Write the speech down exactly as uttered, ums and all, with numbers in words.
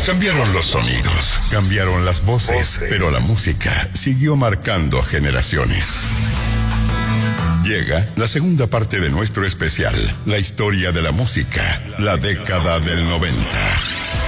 Cambiaron los sonidos, cambiaron las voces, pero la música siguió marcando generaciones. Llega la segunda parte de nuestro especial, la historia de la música, la década del noventa.